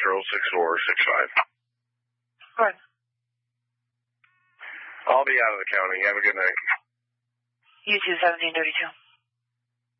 06465. Good. I'll be out of the county. Have a good night. You too, 1732.